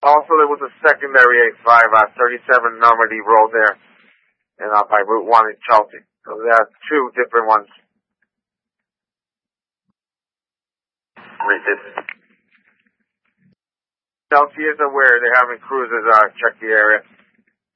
Also, there was a secondary 85, 37 Normandy Road there, and by Route 1 in Chelsea. So there are two different ones. Chelsea is aware they're having cruisers check the area.